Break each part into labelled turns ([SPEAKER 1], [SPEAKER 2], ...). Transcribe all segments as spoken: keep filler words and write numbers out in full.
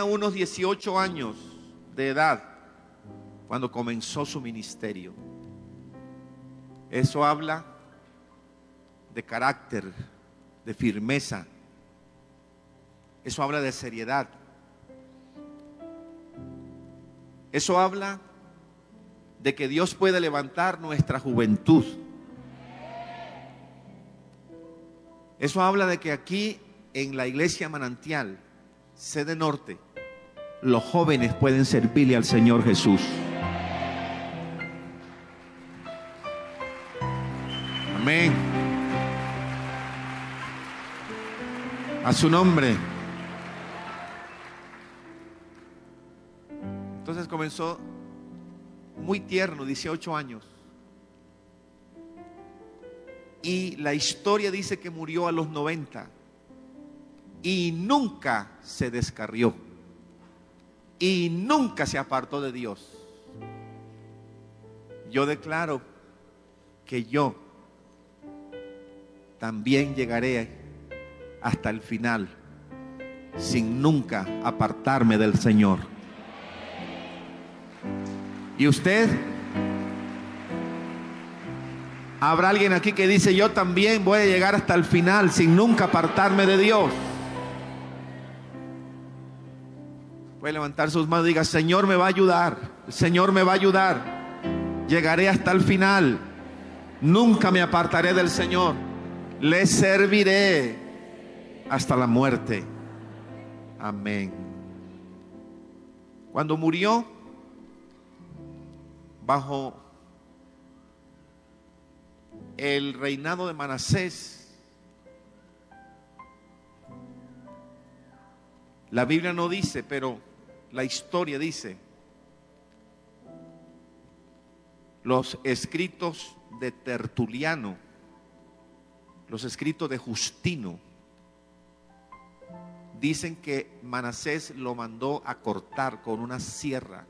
[SPEAKER 1] tenía unos dieciocho años de edad cuando comenzó su ministerio. Eso habla de carácter, de firmeza. Eso habla de seriedad. Eso habla de que Dios puede levantar nuestra juventud. Eso habla de que aquí en la iglesia Manantial, sede norte, los jóvenes pueden servirle al Señor Jesús. Amén. A su nombre. Entonces comenzó muy tierno, dieciocho años. Y la historia dice que murió a los noventa. Y nunca se descarrió. Y nunca se apartó de Dios. Yo declaro que yo también llegaré hasta el final sin nunca apartarme del Señor. ¿Y usted? ¿Habrá alguien aquí que dice: yo también voy a llegar hasta el final sin nunca apartarme de Dios? Puede levantar sus manos y diga: Señor me va a ayudar, el Señor me va a ayudar, llegaré hasta el final, nunca me apartaré del Señor, le serviré hasta la muerte. Amén. Cuando murió bajo el reinado de Manasés, la Biblia no dice, pero la historia dice, los escritos de Tertuliano, los escritos de Justino, dicen que Manasés lo mandó a cortar con una sierra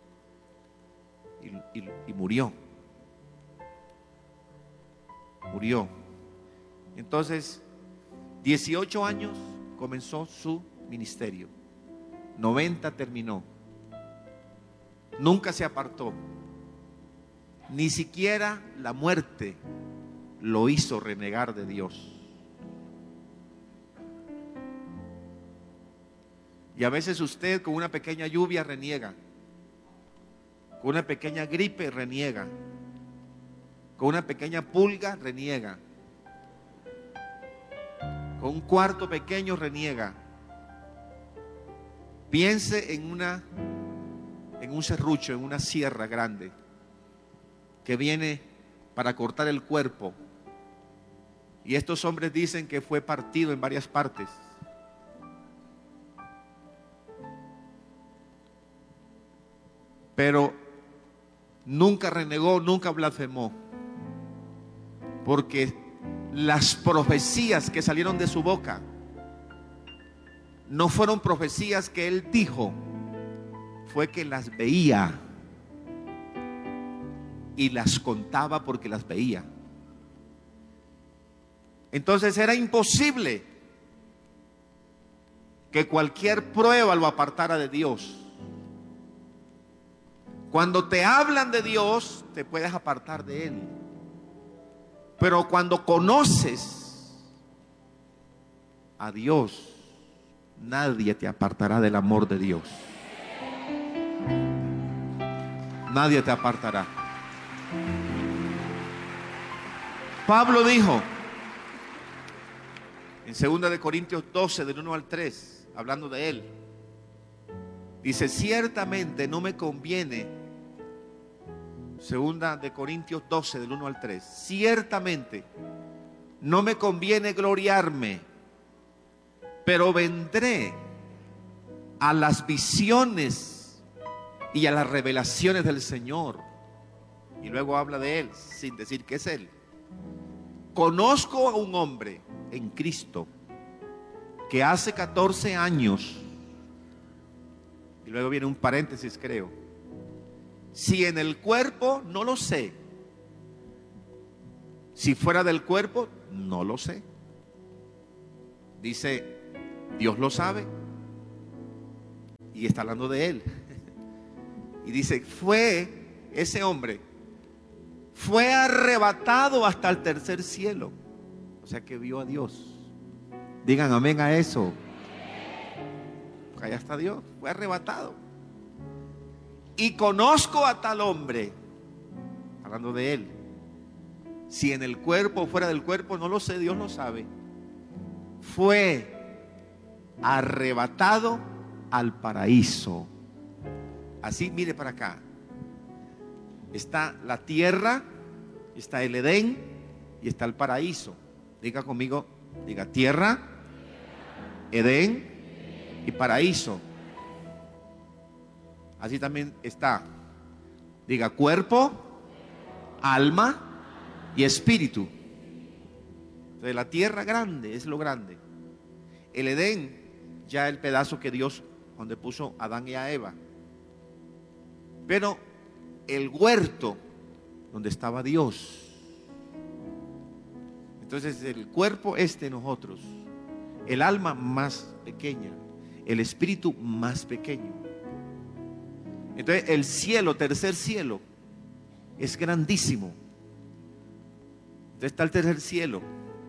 [SPEAKER 1] y, y, y murió. Murió. Entonces, dieciocho años comenzó su ministerio. noventa terminó. Nunca se apartó. Ni siquiera la muerte lo hizo renegar de Dios. Y a veces usted con una pequeña lluvia reniega, con una pequeña gripe reniega, con una pequeña pulga reniega, con un cuarto pequeño reniega. Piense en una, en un serrucho, en una sierra grande que viene para cortar el cuerpo. Y estos hombres dicen que fue partido en varias partes. Pero nunca renegó, nunca blasfemó. Porque las profecías que salieron de su boca no fueron profecías que él dijo, fue que las veía y las contaba porque las veía. Entonces era imposible que cualquier prueba lo apartara de Dios. Cuando te hablan de Dios, te puedes apartar de Él. Pero cuando conoces a Dios, nadie te apartará del amor de Dios. Nadie te apartará. Pablo dijo en segunda de Corintios doce, del uno al tres, hablando de él, dice: ciertamente no me conviene, segunda de Corintios doce, del uno al tres, ciertamente no me conviene gloriarme, pero vendré a las visiones y a las revelaciones del Señor. Y luego habla de él sin decir que es él. Conozco a un hombre en Cristo que hace catorce años, y luego viene un paréntesis, creo, si en el cuerpo no lo sé, si fuera del cuerpo no lo sé. Dice, Dios lo sabe. y está hablando de él. Y dice, fue ese hombre, fue arrebatado hasta el tercer cielo. O sea que vio a Dios. Digan amén a eso. Porque allá está Dios, fue arrebatado. Y conozco a tal hombre, hablando de él. Si en el cuerpo o fuera del cuerpo, no lo sé, Dios lo sabe. Fue arrebatado al paraíso. Así, mire para acá. Está la tierra, está el Edén y está el paraíso. Diga conmigo, diga tierra, Edén y paraíso. Así también está, diga cuerpo, alma y espíritu. Entonces la tierra grande es lo grande. El Edén, ya el pedazo que Dios, donde puso a Adán y a Eva. Pero el huerto, donde estaba Dios. Entonces el cuerpo es de nosotros, el alma más pequeña, el espíritu más pequeño. Entonces el cielo, tercer cielo, es grandísimo. Entonces está el tercer cielo.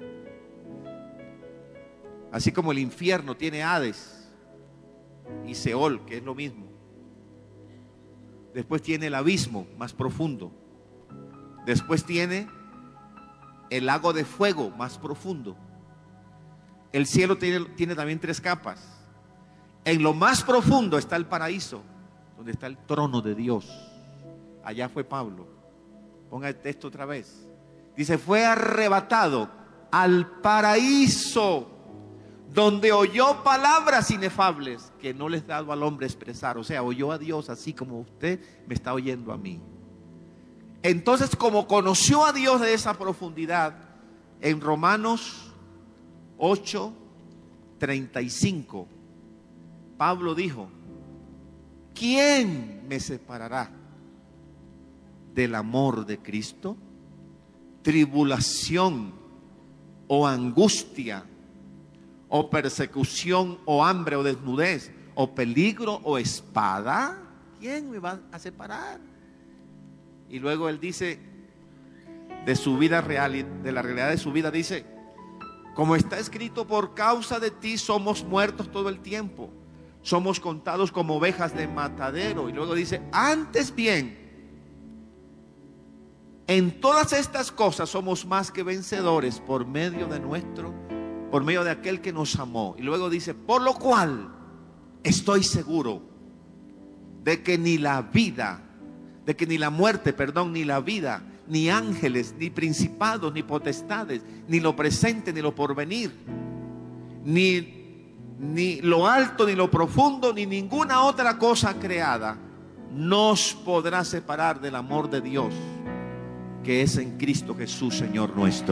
[SPEAKER 1] Así como el infierno tiene Hades y Seol, que es lo mismo. Después tiene el abismo más profundo. Después tiene el lago de fuego más profundo. El cielo tiene, tiene también tres capas. En lo más profundo está el paraíso, donde está el trono de Dios. Allá fue Pablo. Ponga el texto otra vez. Dice, fue arrebatado al paraíso, donde oyó palabras inefables que no les ha dado al hombre expresar. O sea, oyó a Dios así como usted me está oyendo a mí. Entonces, como conoció a Dios de esa profundidad, en Romanos ocho, treinta y cinco, Pablo dijo, ¿quién me separará del amor de Cristo? Tribulación o angustia o persecución o hambre o desnudez o peligro o espada. ¿Quién me va a separar? Y luego él dice de su vida real y de la realidad de su vida, dice, como está escrito, por causa de ti somos muertos todo el tiempo, somos contados como ovejas de matadero. Y luego dice, antes bien, en todas estas cosas somos más que vencedores por medio de nuestro, por medio de aquel que nos amó. Y luego dice, por lo cual estoy seguro de que ni la vida, de que ni la muerte, perdón, ni la vida, ni ángeles, ni principados, ni potestades, ni lo presente, ni lo porvenir, ni, ni lo alto, ni lo profundo, ni ninguna otra cosa creada nos podrá separar del amor de Dios que es en Cristo Jesús, Señor nuestro.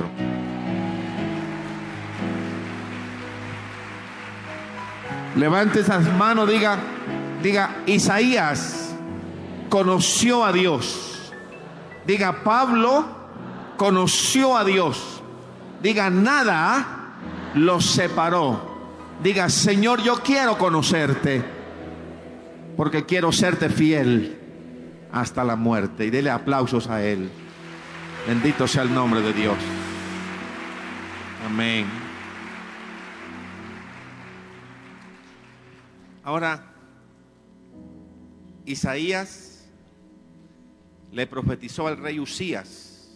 [SPEAKER 1] Levante esas manos, diga, diga, Isaías conoció a Dios. Diga, Pablo conoció a Dios. Diga, nada los separó. Diga, Señor, yo quiero conocerte, porque quiero serte fiel hasta la muerte. Y dele aplausos a Él. Bendito sea el nombre de Dios. Amén. Ahora, Isaías le profetizó al rey Usías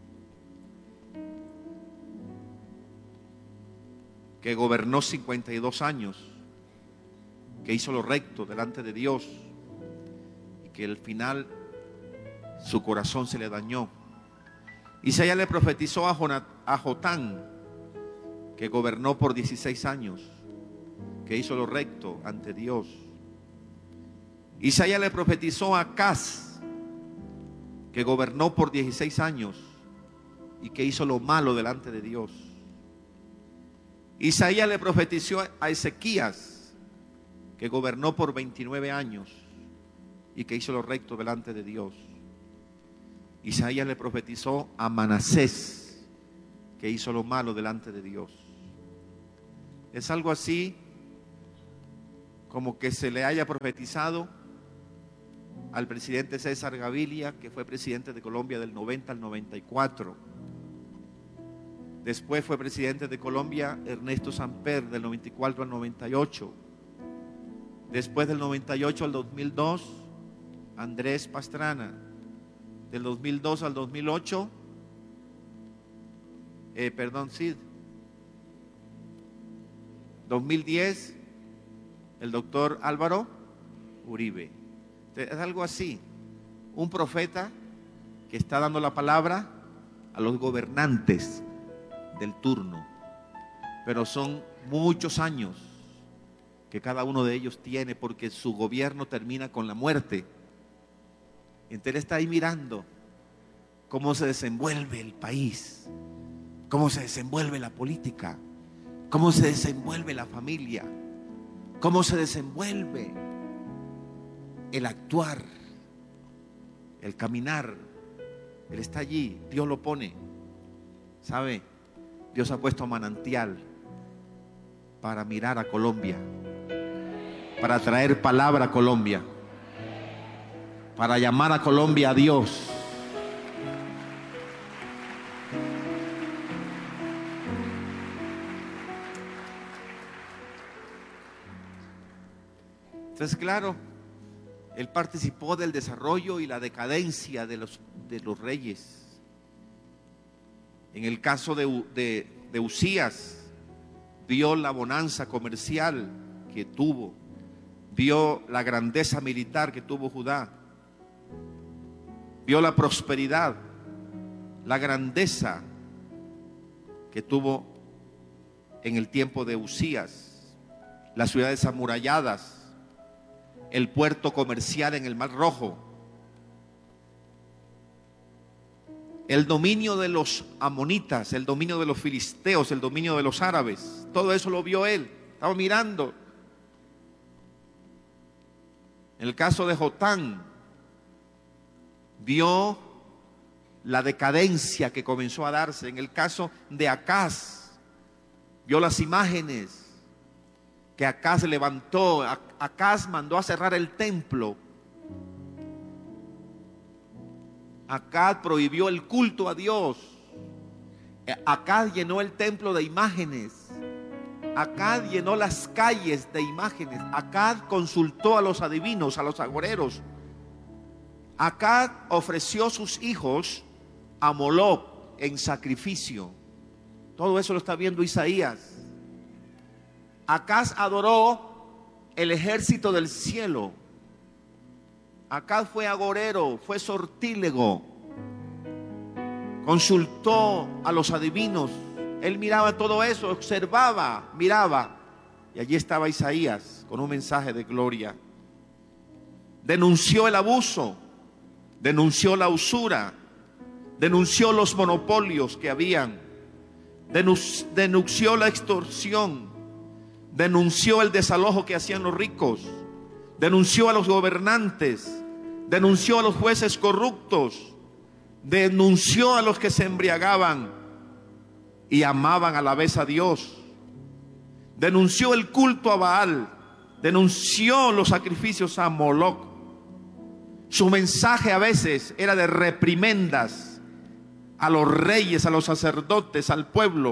[SPEAKER 1] que gobernó cincuenta y dos años, que hizo lo recto delante de Dios y que al final su corazón se le dañó. Isaías le profetizó a, Jonat, a Jotán, que gobernó por dieciséis años, que hizo lo recto ante Dios. Isaías le profetizó a Acaz, que gobernó por dieciséis años y que hizo lo malo delante de Dios. Isaías le profetizó a Ezequías, que gobernó por veintinueve años y que hizo lo recto delante de Dios. Isaías le profetizó a Manasés, que hizo lo malo delante de Dios. Es algo así como que se le haya profetizado al presidente César Gaviria, que fue presidente de Colombia del noventa al noventa y cuatro. Después fue presidente de Colombia Ernesto Samper del noventa y cuatro al noventa y ocho. Después del noventa y ocho al dos mil dos, Andrés Pastrana. Del dos mil dos al dos mil ocho, eh, perdón, sí, dos mil diez, el doctor Álvaro Uribe. Es algo así, un profeta que está dando la palabra a los gobernantes del turno, pero son muchos años que cada uno de ellos tiene, porque su gobierno termina con la muerte. Entonces él está ahí mirando cómo se desenvuelve el país, cómo se desenvuelve la política, cómo se desenvuelve la familia, cómo se desenvuelve el actuar, el caminar. Él está allí, Dios lo pone. ¿Sabe? Dios ha puesto manantial para mirar a Colombia, para traer palabra a Colombia, para llamar a Colombia a Dios. Entonces, claro, él participó del desarrollo y la decadencia de los, de los reyes. En el caso de, de, de Usías, vio la bonanza comercial que tuvo, vio la grandeza militar que tuvo Judá, vio la prosperidad, la grandeza que tuvo en el tiempo de Usías, las ciudades amuralladas, el puerto comercial en el Mar Rojo, el dominio de los amonitas, el dominio de los filisteos, el dominio de los árabes. Todo eso lo vio él, estaba mirando. En el caso de Jotán, vio la decadencia que comenzó a darse. En el caso de Acaz, vio las imágenes que Acaz levantó. Acaz mandó a cerrar el templo. Acaz prohibió el culto a Dios. Acaz llenó el templo de imágenes. Acaz llenó las calles de imágenes. Acaz consultó a los adivinos, a los agoreros. Acaz ofreció sus hijos a Moloc en sacrificio. Todo eso lo está viendo Isaías. Acaz adoró el ejército del cielo. Acaz fue agorero, fue sortílego. Consultó a los adivinos. Él miraba todo eso, observaba, miraba. Y allí estaba Isaías con un mensaje de gloria. Denunció el abuso, denunció la usura, denunció los monopolios que habían, denunció la extorsión, denunció el desalojo que hacían los ricos, denunció a los gobernantes, denunció a los jueces corruptos, denunció a los que se embriagaban y amaban a la vez a Dios, denunció el culto a Baal, denunció los sacrificios a Moloc. Su mensaje a veces era de reprimendas a los reyes, a los sacerdotes, al pueblo.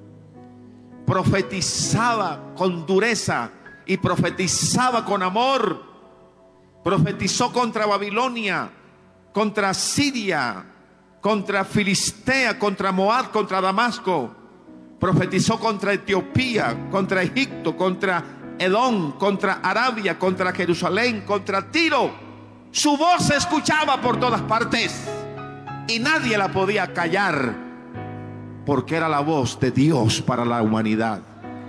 [SPEAKER 1] Profetizaba con dureza y profetizaba con amor. Profetizó contra Babilonia, contra Siria, contra Filistea, contra Moab, contra Damasco. Profetizó contra Etiopía, contra Egipto, contra Edom, contra Arabia, contra Jerusalén, contra Tiro. Su voz se escuchaba por todas partes y nadie la podía callar, porque era la voz de Dios para la humanidad.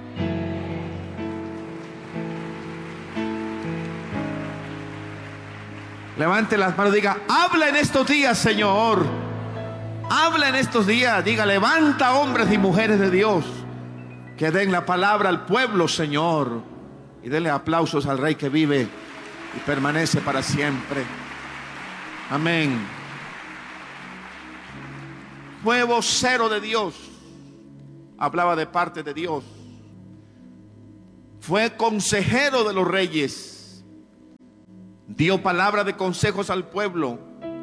[SPEAKER 1] Levante las manos y diga: habla en estos días, Señor. Habla en estos días. Diga: levanta hombres y mujeres de Dios que den la palabra al pueblo, Señor. Y denle aplausos al Rey que vive y permanece para siempre. Amén. Fue vocero de Dios. Hablaba de parte de Dios. Fue consejero de los reyes. Dio palabra de consejos al pueblo.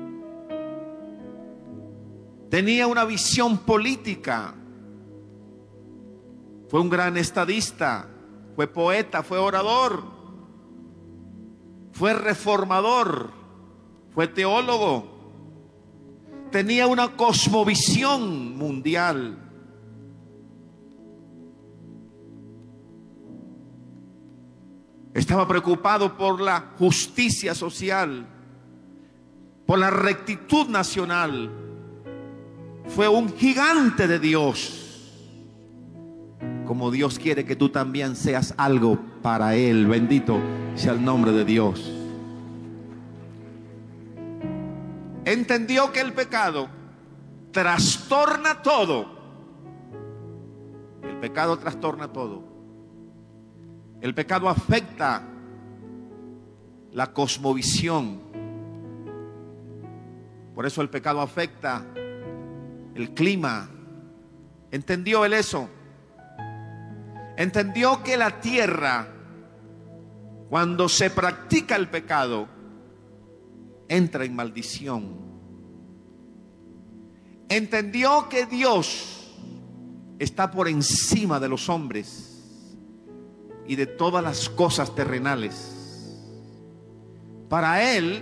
[SPEAKER 1] Tenía una visión política. Fue un gran estadista. Fue poeta, fue orador. Fue reformador. Fue teólogo. Tenía una cosmovisión mundial. Estaba preocupado por la justicia social, por la rectitud nacional. Fue un gigante de Dios. Como Dios quiere que tú también seas algo para Él. Bendito sea el nombre de Dios. Entendió que el pecado trastorna todo. El pecado trastorna todo. El pecado afecta la cosmovisión. Por eso el pecado afecta el clima. ¿Entendió él eso? Entendió que la tierra, cuando se practica el pecado, entra en maldición. Entendió que Dios está por encima de los hombres y de todas las cosas terrenales. Para él,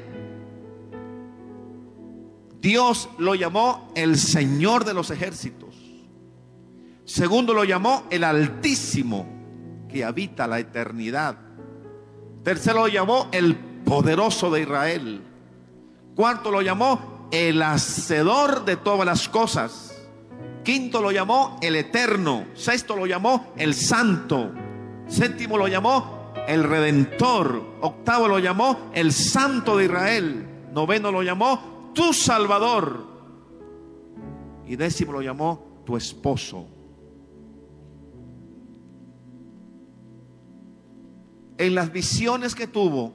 [SPEAKER 1] Dios lo llamó el Señor de los ejércitos. Segundo, lo llamó el Altísimo, que habita la eternidad. Tercero, lo llamó el Poderoso de Israel. Cuarto, lo llamó el Hacedor de todas las cosas. Quinto, lo llamó el Eterno. Sexto, lo llamó el Santo. Séptimo, lo llamó el Redentor. Octavo, lo llamó el Santo de Israel. Noveno, lo llamó tu Salvador. Y décimo, lo llamó tu esposo. En las visiones que tuvo,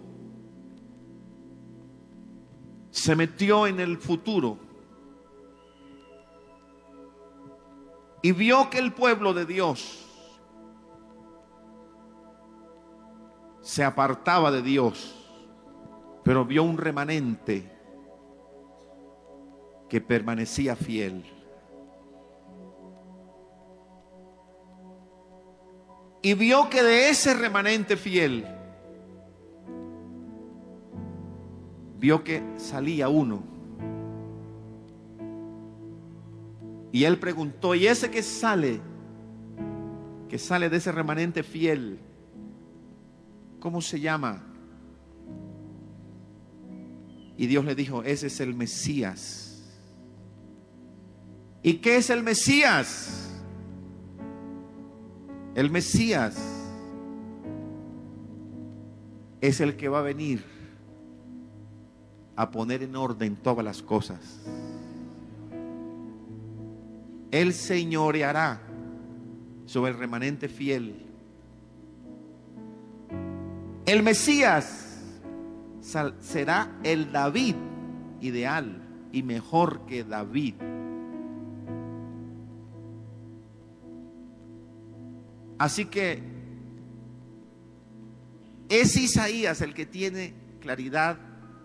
[SPEAKER 1] se metió en el futuro y vio que el pueblo de Dios se apartaba de Dios, pero vio un remanente que permanecía fiel. Y vio que de ese remanente fiel, vio que salía uno. Y él preguntó: ¿y ese que sale, que sale de ese remanente fiel, cómo se llama? Y Dios le dijo: ese es el Mesías. ¿Y qué es el Mesías? El Mesías es el que va a venir a poner en orden todas las cosas. Él señoreará sobre el remanente fiel. El Mesías será el David ideal y mejor que David. Así que es Isaías el que tiene claridad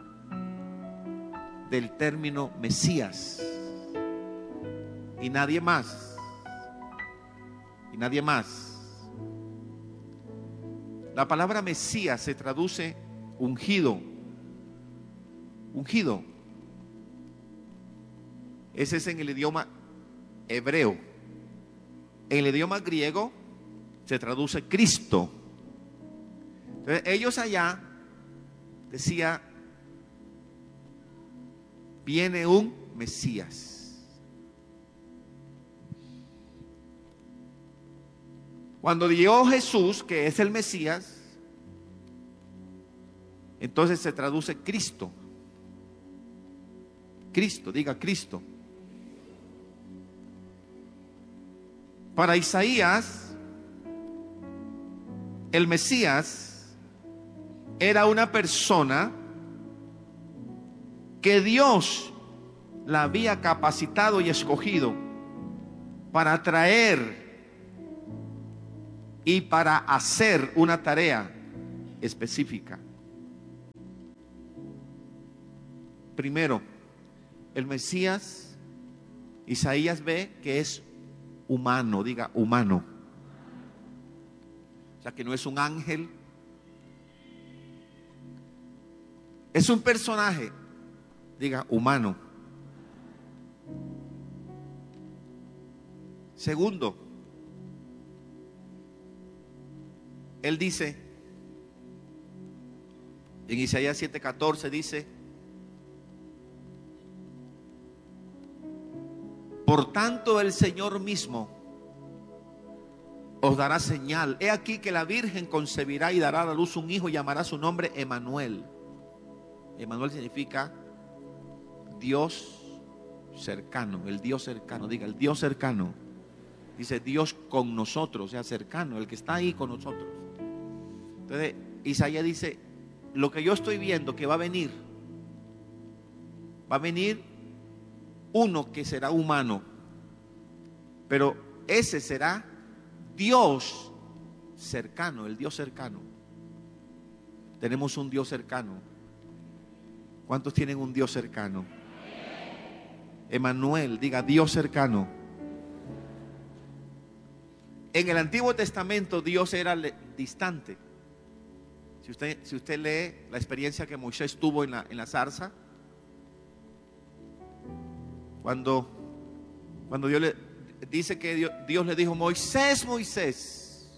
[SPEAKER 1] del término Mesías, y nadie más, y nadie más. La palabra Mesías se traduce ungido, ungido. Ese es en el idioma hebreo. En el idioma griego se traduce Cristo. Entonces, ellos allá decía: viene un Mesías. Cuando llegó Jesús, que es el Mesías, entonces se traduce Cristo. Cristo, diga Cristo. Para Isaías, el Mesías era una persona que Dios la había capacitado y escogido para traer y para hacer una tarea específica. Primero, el Mesías, Isaías ve que es humano, diga humano. O sea, que no es un ángel. Es un personaje, diga humano. Segundo, él dice, en Isaías siete catorce dice: por tanto el Señor mismo os dará señal. He aquí que la Virgen concebirá y dará a la luz un hijo y llamará su nombre Emanuel. Emanuel significa Dios cercano, el Dios cercano, diga el Dios cercano. Dice Dios con nosotros, o sea, cercano, el que está ahí con nosotros. Entonces Isaías dice, lo que yo estoy viendo que va a venir, va a venir uno que será humano, pero ese será Dios cercano, el Dios cercano. Tenemos un Dios cercano. ¿Cuántos tienen un Dios cercano? Emanuel, diga Dios cercano. En el Antiguo Testamento Dios era distante. Si usted, si usted lee la experiencia que Moisés tuvo en la, en la zarza, cuando, cuando Dios le dice que Dios, Dios le dijo: Moisés, Moisés.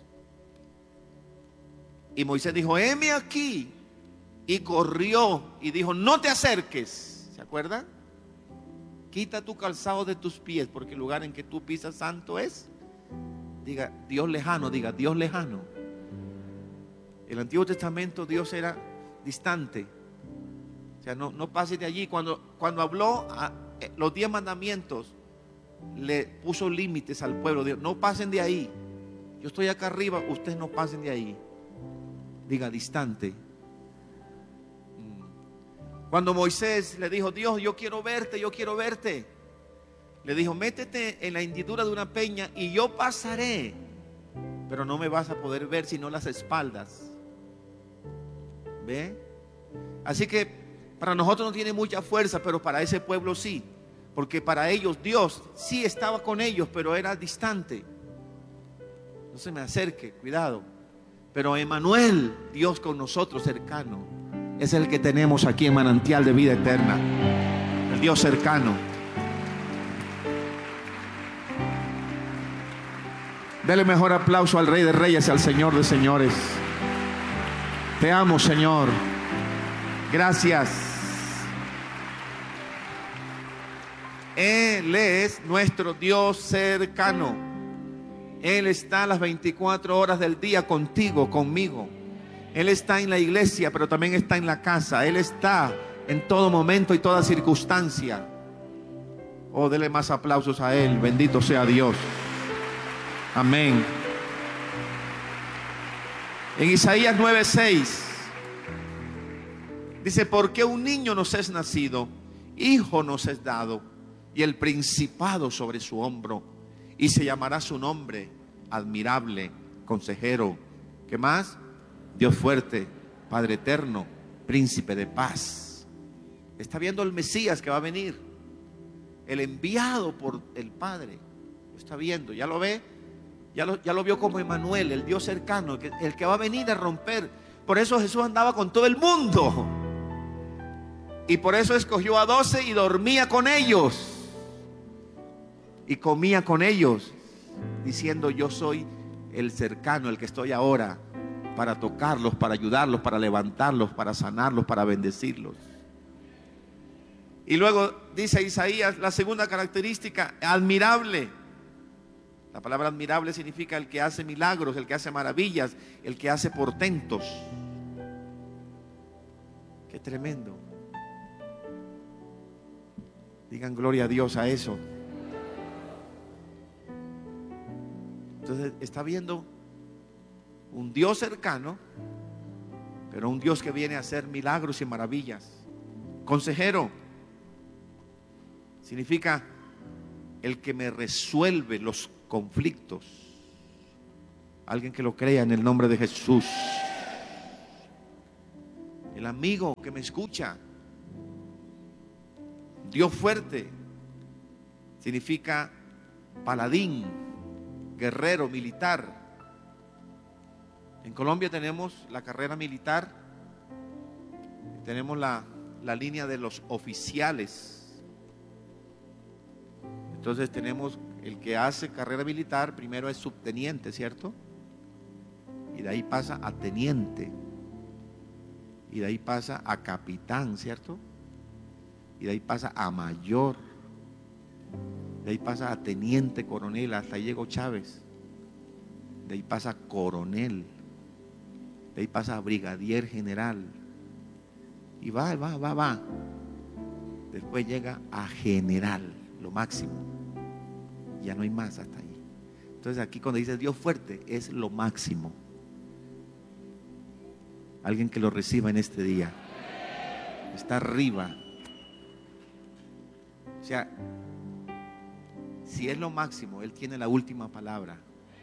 [SPEAKER 1] Y Moisés dijo: heme aquí. Y corrió y dijo: no te acerques. ¿Se acuerdan? Quita tu calzado de tus pies, porque el lugar en que tú pisas santo es. Diga Dios lejano, diga Dios lejano. El Antiguo Testamento Dios era distante. O sea, no, no pases de allí. Cuando, cuando habló a, eh, los diez mandamientos, le puso límites al pueblo. Dios, no pasen de ahí. Yo estoy acá arriba, ustedes no pasen de ahí. Diga distante. Cuando Moisés le dijo: Dios, yo quiero verte, yo quiero verte, le dijo: métete en la hendidura de una peña y yo pasaré, pero no me vas a poder ver sino las espaldas. ¿Ve? Así que para nosotros no tiene mucha fuerza, pero para ese pueblo sí, porque para ellos Dios sí estaba con ellos, pero era distante. No se me acerque, cuidado. Pero Emanuel, Dios con nosotros cercano, es el que tenemos aquí en Manantial de Vida Eterna, el Dios cercano. Dele mejor aplauso al Rey de Reyes y al Señor de Señores. Te amo, Señor. Gracias. Él es nuestro Dios cercano. Él está las veinticuatro horas del día contigo, conmigo. Él está en la iglesia, pero también está en la casa. Él está en todo momento y toda circunstancia. Oh, dele más aplausos a Él. Bendito sea Dios. Amén. En Isaías nueve seis dice: porque un niño nos es nacido, hijo nos es dado, y el principado sobre su hombro, y se llamará su nombre admirable, consejero. ¿Qué más? Dios fuerte, Padre eterno, príncipe de paz. Está viendo el Mesías que va a venir, el enviado por el Padre. Lo está viendo, ya lo ve, ya lo, ya lo vio como Emanuel, el Dios cercano, el que, el que va a venir a romper. Por eso Jesús andaba con todo el mundo, y por eso escogió a doce y dormía con ellos y comía con ellos, diciendo: yo soy el cercano, el que estoy ahora, para tocarlos, para ayudarlos, para levantarlos, para sanarlos, para bendecirlos. Y luego dice Isaías, la segunda característica, admirable. La palabra admirable significa el que hace milagros, el que hace maravillas, el que hace portentos. Qué tremendo. Digan gloria a Dios a eso. Entonces está viendo un Dios cercano, pero un Dios que viene a hacer milagros y maravillas. Consejero significa el que me resuelve los conflictos. Alguien que lo crea en el nombre de Jesús. El amigo que me escucha. Dios fuerte significa paladín, guerrero, militar. En Colombia tenemos la carrera militar, tenemos la, la línea de los oficiales. Entonces tenemos el que hace carrera militar, primero es subteniente, ¿cierto? Y de ahí pasa a teniente. Y de ahí pasa a capitán, ¿cierto? Y de ahí pasa a mayor. De ahí pasa a teniente coronel, hasta ahí llegó Chávez. De ahí pasa a coronel. De ahí pasa a brigadier general. Y va, va, va, va. Después llega a general, lo máximo. Ya no hay más hasta ahí. Entonces aquí cuando dice Dios fuerte, es lo máximo. Alguien que lo reciba en este día. Está arriba. O sea, si es lo máximo, Él tiene la última palabra.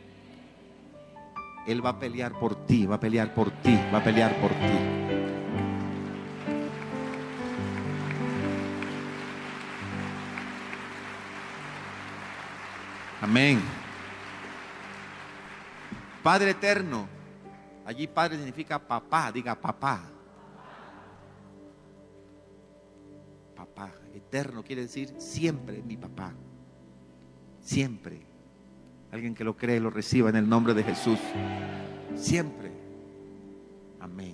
[SPEAKER 1] Él va a pelear por ti, va a pelear por ti, va a pelear por ti. Amén. Padre eterno. Allí padre significa papá, diga papá. Papá, eterno quiere decir siempre mi papá. Siempre. Alguien que lo cree, lo reciba en el nombre de Jesús. Siempre. Amén.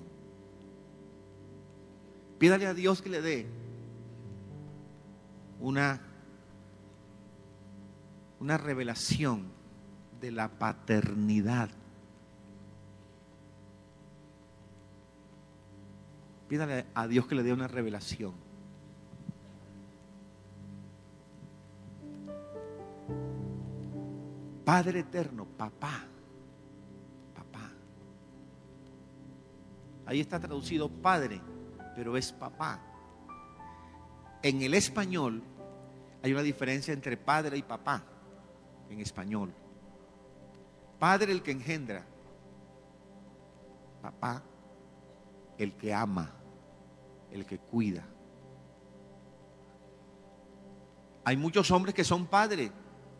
[SPEAKER 1] Pídale a Dios que le dé una, una revelación de la paternidad. Pídale a Dios que le dé una revelación. Padre eterno, papá, papá. Ahí está traducido padre, pero es papá. En el español hay una diferencia entre padre y papá. En español, padre el que engendra, papá el que ama, el que cuida. Hay muchos hombres que son padres.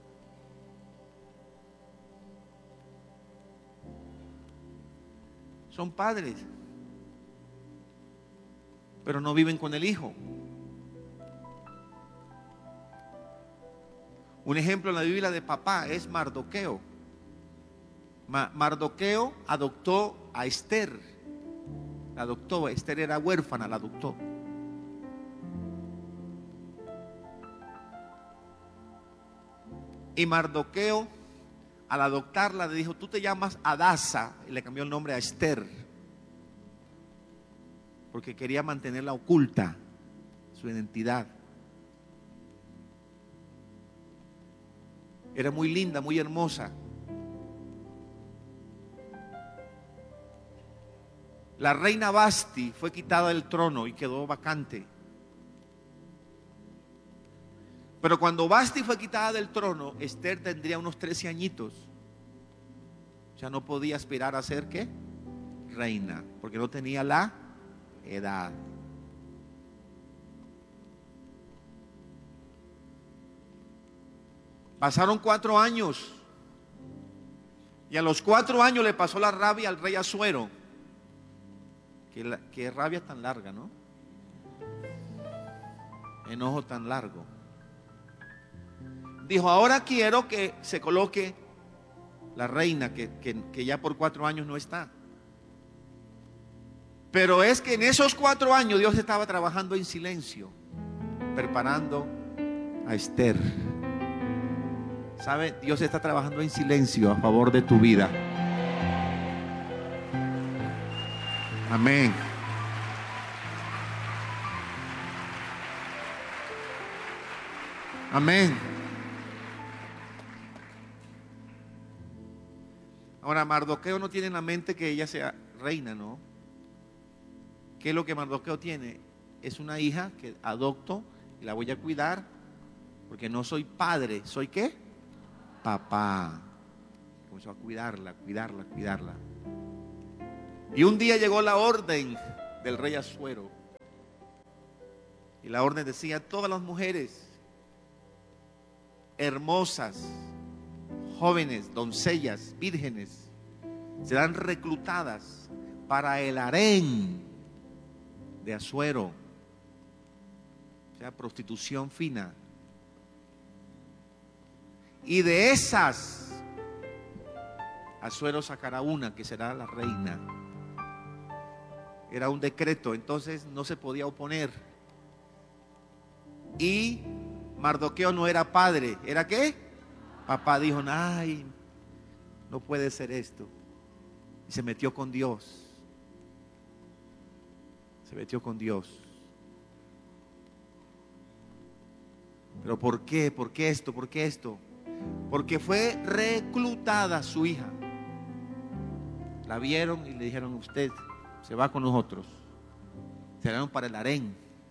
[SPEAKER 1] Son padres, pero no viven con el hijo. Un ejemplo en la Biblia de papá es Mardoqueo. Ma- Mardoqueo adoptó a Esther. La adoptó. Esther era huérfana, la adoptó. Y Mardoqueo, al adoptarla, le dijo: tú te llamas Adasa. Y le cambió el nombre a Esther, porque quería mantenerla oculta, su identidad. Era muy linda, muy hermosa. La reina Basti fue quitada del trono y quedó vacante. Pero cuando Basti fue quitada del trono, Esther tendría unos trece añitos. O sea, no podía aspirar a ser ¿qué? Reina, porque no tenía la edad. Pasaron cuatro años. Y a los cuatro años le pasó la rabia al rey Asuero. Qué, la, qué rabia tan larga, ¿no? Enojo tan largo. Dijo: ahora quiero que se coloque la reina que, que, que ya por cuatro años no está. Pero es que en esos cuatro años Dios estaba trabajando en silencio, preparando a Esther. ¿Sabe? Dios está trabajando en silencio a favor de tu vida. Amén. Amén. Ahora, Mardoqueo no tiene en la mente que ella sea reina, ¿no? ¿Qué es lo que Mardoqueo tiene? Es una hija que adopto y la voy a cuidar, porque no soy padre, ¿soy qué? Papá. Comenzó a cuidarla, cuidarla, cuidarla. Y un día llegó la orden del rey Asuero. Y la orden decía: todas las mujeres hermosas, jóvenes, doncellas, vírgenes, serán reclutadas para el harén de Asuero, o sea, prostitución fina. Y de esas, Asuero sacará una que será la reina. Era un decreto, entonces no se podía oponer. Y Mardoqueo no era padre, ¿era qué? Papá dijo: ay, no puede ser esto. Y se metió con Dios. Se metió con Dios. ¿Pero por qué? ¿Por qué esto? ¿Por qué esto? Porque fue reclutada su hija. La vieron y le dijeron: usted se va con nosotros. Se dieron para el harén.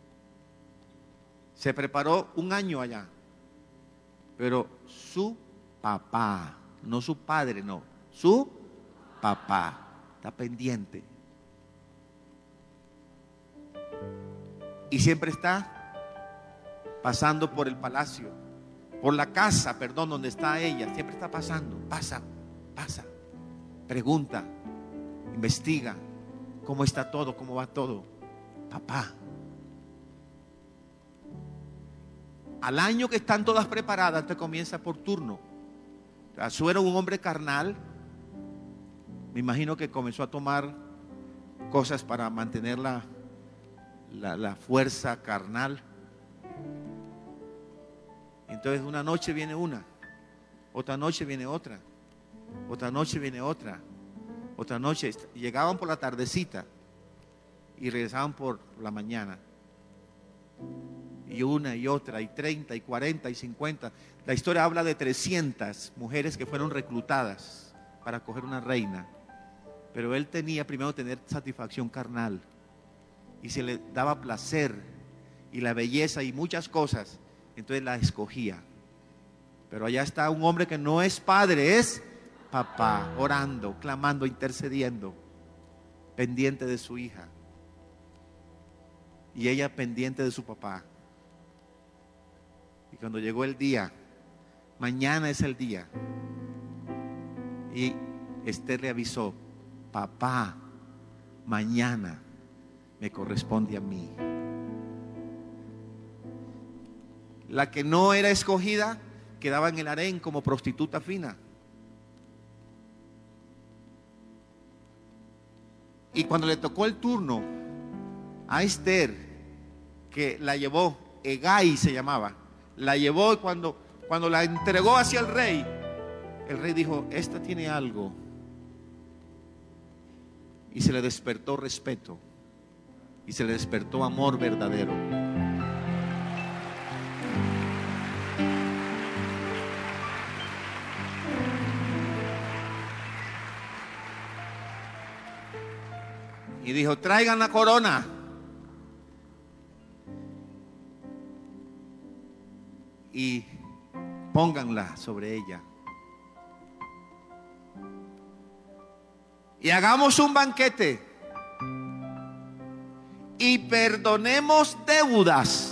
[SPEAKER 1] Se preparó un año allá. Pero su papá, no su padre, no, su papá está pendiente. Y siempre está pasando por el palacio, por la casa, perdón, donde está ella. Siempre está pasando, pasa, pasa, pregunta, investiga cómo está todo, cómo va todo. Papá. Al año que están todas preparadas, te comienza por turno. Asuero, un hombre carnal, me imagino que comenzó a tomar cosas para mantener la, la, la fuerza carnal. Entonces una noche viene una, otra noche viene otra, otra noche viene otra, otra noche. Llegaban por la tardecita y regresaban por la mañana. Y una y otra, y treinta, y cuarenta, y cincuenta. La historia habla de trescientas mujeres que fueron reclutadas para coger una reina. Pero él tenía primero tener satisfacción carnal. Y se le daba placer y la belleza y muchas cosas. Entonces la escogía. Pero allá está un hombre que no es padre, es papá, orando, clamando, intercediendo, pendiente de su hija. Y ella pendiente de su papá. Y cuando llegó el día, mañana es el día, y Esther le avisó: papá, mañana me corresponde a mí. La que no era escogida quedaba en el harén como prostituta fina. Y cuando le tocó el turno a Esther, que la llevó, Hegai se llamaba, la llevó, y cuando, cuando la entregó hacia el rey, el rey dijo: esta tiene algo. Y se le despertó respeto, y se le despertó amor verdadero. Y dijo: traigan la corona. Y pónganla sobre ella. Y hagamos un banquete. Y perdonemos deudas.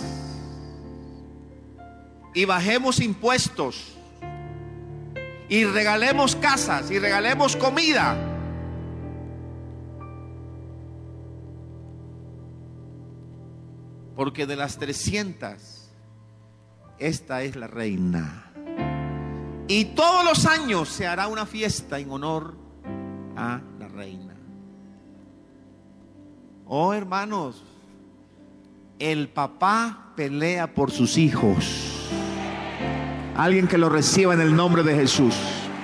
[SPEAKER 1] Y bajemos impuestos. Y regalemos casas. Y regalemos comida. Porque de las trescientas, esta es la reina. Y todos los años se hará una fiesta en honor a la reina. Oh, hermanos, el papá pelea por sus hijos. Alguien que lo reciba en el nombre de Jesús.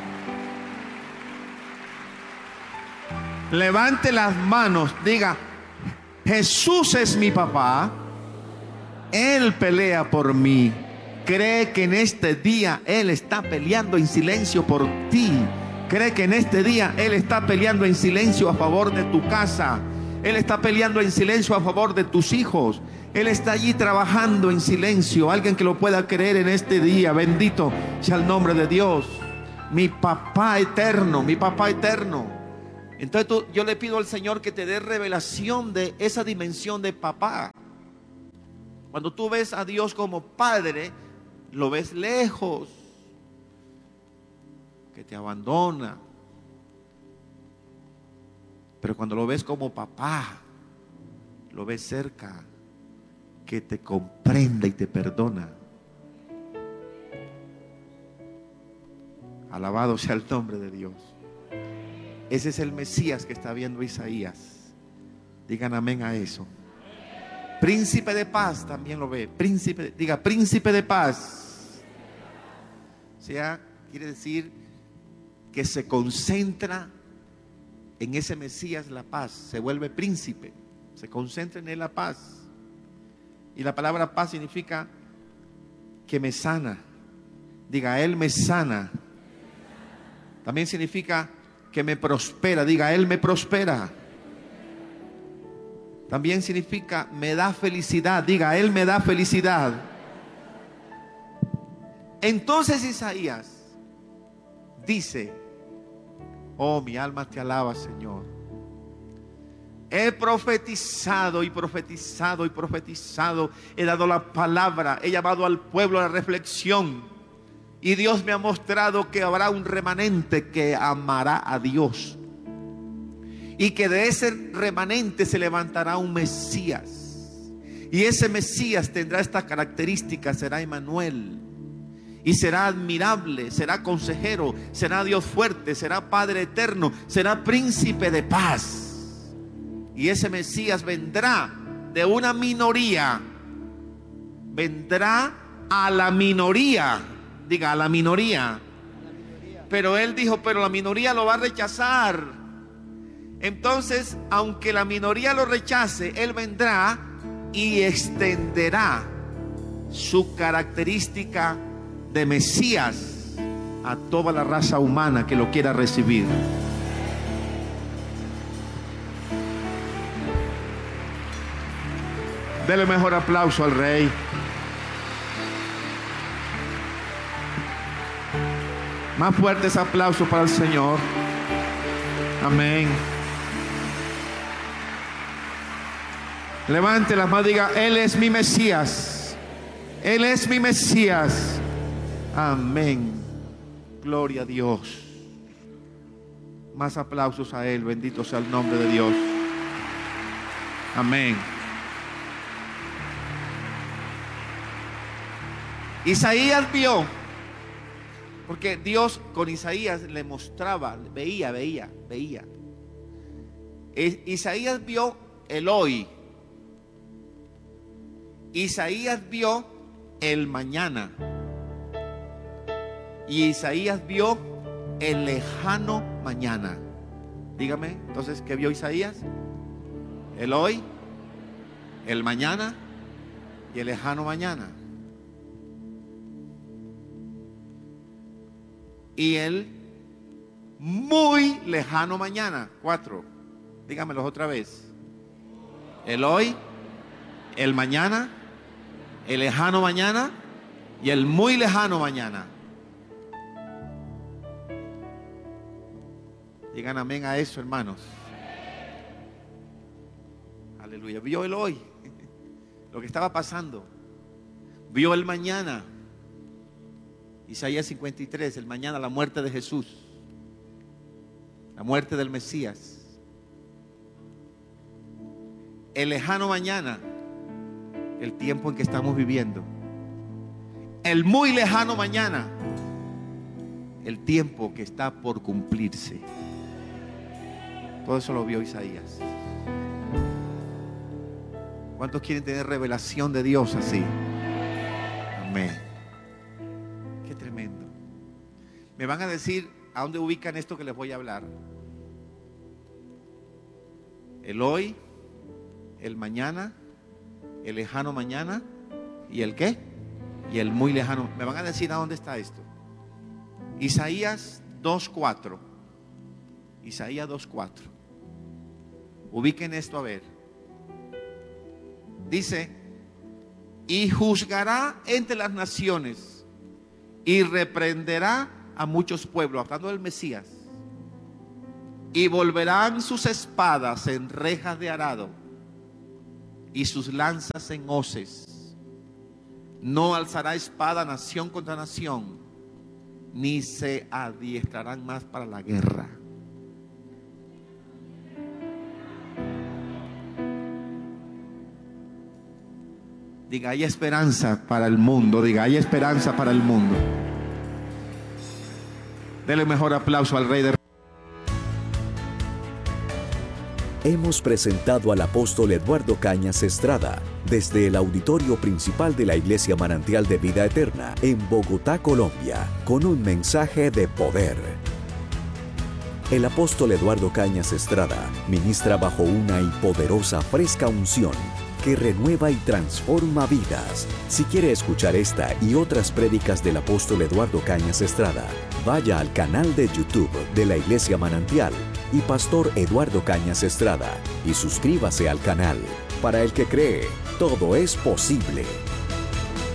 [SPEAKER 1] Levante las manos, diga: Jesús es mi papá. Él pelea por mí. Cree que en este día Él está peleando en silencio por ti. Cree que en este día Él está peleando en silencio a favor de tu casa. Él está peleando en silencio a favor de tus hijos. Él está allí trabajando en silencio. Alguien que lo pueda creer en este día. Bendito sea el nombre de Dios. Mi papá eterno, mi papá eterno. Entonces tú, yo le pido al Señor que te dé revelación de esa dimensión de papá. Cuando tú ves a Dios como Padre, lo ves lejos, que te abandona. Pero cuando lo ves como papá, lo ves cerca, que te comprende y te perdona. Alabado sea el nombre de Dios. Ese es el Mesías que está viendo Isaías. Digan amén a eso. Príncipe de paz también lo ve. Príncipe, de, diga príncipe de paz. O sea, quiere decir que se concentra en ese Mesías la paz. Se vuelve príncipe. Se concentra en él la paz. Y la palabra paz significa que me sana. Diga, él me sana. También significa que me prospera. Diga, él me prospera. También significa me da felicidad. Diga, él me da felicidad. Entonces Isaías dice: oh, mi alma te alaba, Señor. He profetizado y profetizado y profetizado. He dado la palabra. He llamado al pueblo a la reflexión. Y Dios me ha mostrado que habrá un remanente que amará a Dios. Y que de ese remanente se levantará un Mesías. Y ese Mesías tendrá estas características. Será Emmanuel. Y será admirable, será consejero, será Dios fuerte, será Padre eterno, será príncipe de paz. Y ese Mesías vendrá de una minoría. Vendrá a la minoría. Diga, a la minoría. Pero él dijo, pero la minoría lo va a rechazar. Entonces, aunque la minoría lo rechace, él vendrá y extenderá su característica de Mesías a toda la raza humana que lo quiera recibir. Dele mejor aplauso al Rey. Más fuertes aplausos para el Señor. Amén. Levante las manos y diga, Él es mi Mesías. Él es mi Mesías. Amén. Gloria a Dios. Más aplausos a Él. Bendito sea el nombre de Dios. Amén. Isaías vio, porque Dios con Isaías le mostraba, veía, veía, veía. Isaías vio el hoy. Isaías vio el mañana. Y Isaías vio el lejano mañana. Dígame, entonces, ¿qué vio Isaías? El hoy, el mañana y el lejano mañana. Y el muy lejano mañana. Cuatro. Dígamelos otra vez. El hoy, el mañana, el lejano mañana y el muy lejano mañana. Digan amén a eso, hermanos. Aleluya. Vio el hoy, lo que estaba pasando. Vio el mañana. Isaías cincuenta y tres, el mañana, la muerte de Jesús. La muerte del Mesías. El lejano mañana, el tiempo en que estamos viviendo. El muy lejano mañana, el tiempo que está por cumplirse. Todo eso lo vio Isaías. ¿Cuántos quieren tener revelación de Dios así? Amén. Qué tremendo. Me van a decir a dónde ubican esto que les voy a hablar. El hoy, el mañana, el lejano mañana y el qué, y el muy lejano. Me van a decir a dónde está esto. Isaías dos cuatro. Isaías dos cuatro. Ubiquen esto a ver. Dice: y juzgará entre las naciones y reprenderá a muchos pueblos, hablando del Mesías, y volverán sus espadas en rejas de arado y sus lanzas en hoces. No alzará espada nación contra nación, ni se adiestrarán más para la guerra. Diga, hay esperanza para el mundo. Diga, hay esperanza para el mundo. Dele mejor aplauso al Rey de...
[SPEAKER 2] Hemos presentado al apóstol Eduardo Cañas Estrada desde el auditorio principal de la Iglesia Manantial de Vida Eterna en Bogotá, Colombia, con un mensaje de poder. El apóstol Eduardo Cañas Estrada ministra bajo una y poderosa fresca unción que renueva y transforma vidas. Si quiere escuchar esta y otras prédicas del apóstol Eduardo Cañas Estrada, vaya al canal de YouTube de la Iglesia Manantial y Pastor Eduardo Cañas Estrada y suscríbase al canal. Para el que cree, todo es posible.